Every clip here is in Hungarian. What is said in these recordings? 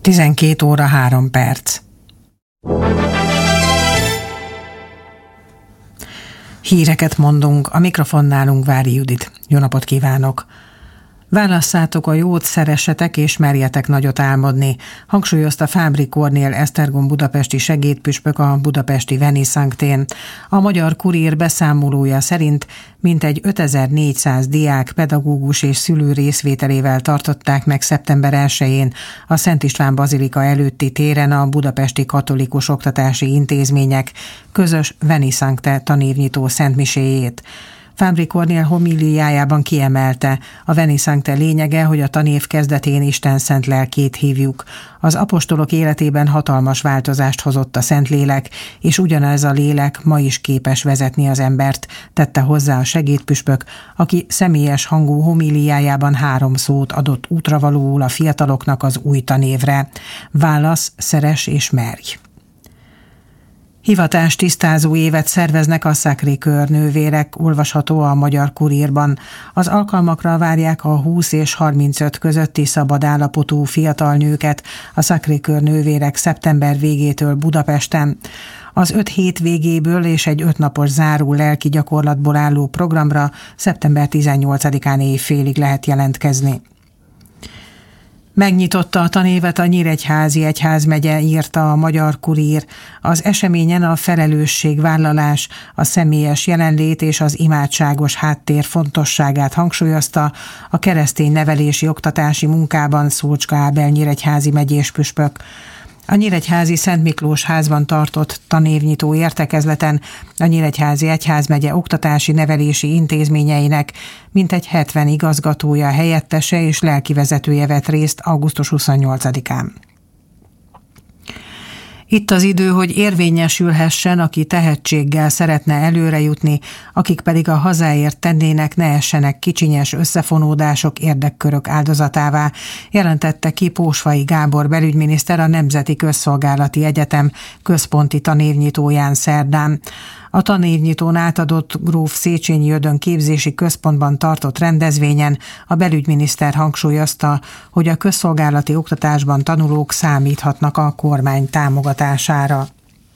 12 óra 3 perc. Híreket mondunk, a mikrofonnálunk Vári Judit. Jó napot kívánok! Válasszátok a jót, szeressetek és merjetek nagyot álmodni, hangsúlyozta Fábry Kornél Esztergom budapesti segédpüspök a budapesti Veni-Sanktén. A Magyar Kurír beszámolója szerint mintegy 5400 diák, pedagógus és szülő részvételével tartották meg szeptember 1-én a Szent István bazilika előtti téren a budapesti katolikus oktatási intézmények közös Veni-Sancte tanévnyitó szentmiséjét. Fábry Kornél homíliájában kiemelte, a Veni-Sancte lényege, hogy a tanév kezdetén Isten szent lelkét hívjuk. Az apostolok életében hatalmas változást hozott a Szentlélek, és ugyanez a lélek ma is képes vezetni az embert, tette hozzá a segédpüspök, aki személyes hangú homíliájában 3 szót adott útravalóul a fiataloknak az új tanévre. Válasz, szeress és merj. Hivatástisztázó évet szerveznek a Sacré-Cœur nővérek, olvasható a Magyar Kurírban. Az alkalmakra várják a 20 és 35 közötti szabad állapotú fiatal nőket a Sacré-Cœur nővérek szeptember végétől Budapesten. Az 5 hétvégéből és egy 5 napos záró lelki gyakorlatból álló programra szeptember 18-án éjfélig lehet jelentkezni. Megnyitotta a tanévet a Nyíregyházi egyházmegye, írta a Magyar Kurír. Az eseményen a felelősségvállalás, a személyes jelenlét és az imádságos háttér fontosságát hangsúlyozta a keresztény nevelési oktatási munkában Szócska Ábel nyíregyházi megyéspüspök. A Nyíregyházi Szent Miklós házban tartott tanévnyitó értekezleten a Nyíregyházi egyházmegye oktatási nevelési intézményeinek mintegy 70 igazgatója, helyettese és lelkivezetője vett részt augusztus 28-án. Itt az idő, hogy érvényesülhessen, aki tehetséggel szeretne előre jutni, akik pedig a hazáért tennének, ne essenek kicsinyes összefonódások, érdekkörök áldozatává, jelentette ki Pósvai Gábor belügyminiszter a Nemzeti Közszolgálati Egyetem központi tanévnyitóján szerdán. A tanévnyitón átadott Gróf Széchenyi Ödön képzési központban tartott rendezvényen a belügyminiszter hangsúlyozta, hogy a közszolgálati oktatásban tanulók számíthatnak a kormány támogatására.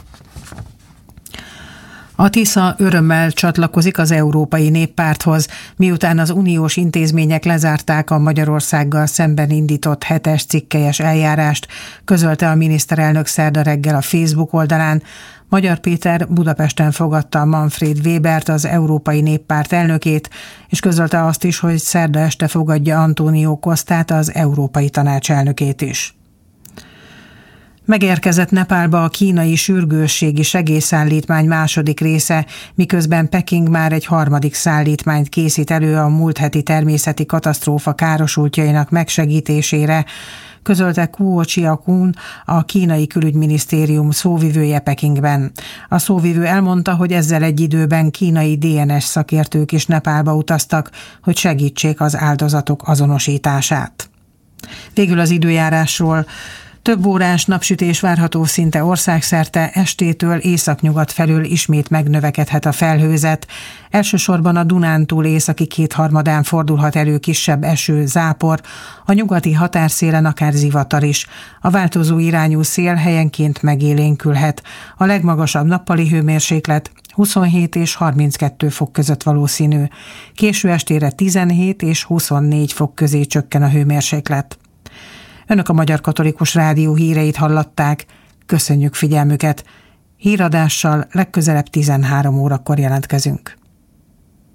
A Tisza örömmel csatlakozik az Európai Néppárthoz, miután az uniós intézmények lezárták a Magyarországgal szemben indított 7-es cikkelyes eljárást, közölte a miniszterelnök szerda reggel a Facebook oldalán. Magyar Péter Budapesten fogadta Manfred Webert, az Európai Néppárt elnökét, és közölte azt is, hogy szerda este fogadja Antónió Cosztát, az Európai Tanács elnökét is. Megérkezett Nepálba a kínai sürgősségi segélyszállítmány második része, miközben Peking már egy harmadik szállítmányt készít elő a múlt heti természeti katasztrófa károsultjainak megsegítésére, közölte Kuo Chia-kun, a kínai külügyminisztérium szóvivője Pekingben. A szóvivő elmondta, hogy ezzel egy időben kínai DNS szakértők is Nepálba utaztak, hogy segítsék az áldozatok azonosítását. Végül az időjárásról. Több órás napsütés várható szinte országszerte, estétől északnyugat felől ismét megnövekedhet a felhőzet. Elsősorban a Dunántúl északi kétharmadán fordulhat elő kisebb eső, zápor, a nyugati határszélen akár zivatar is. A változó irányú szél helyenként megélénkülhet. A legmagasabb nappali hőmérséklet 27 és 32 fok között valószínű. Késő estére 17 és 24 fok közé csökken a hőmérséklet. Önök a Magyar Katolikus Rádió híreit hallották. Köszönjük figyelmüket. Híradással legközelebb 13 órakor jelentkezünk.